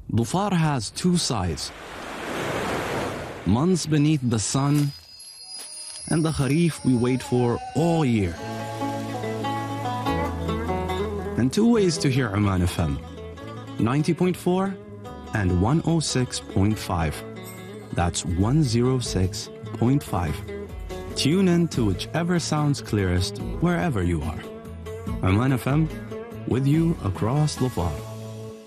Dhofar has two sides. Months beneath the sun, and the Kharif we wait for all year. And two ways to hear Oman FM, 90.4 and 106.5. That's 106.5. Tune in to whichever sounds clearest wherever you are. Oman FM, with you across Dhofar.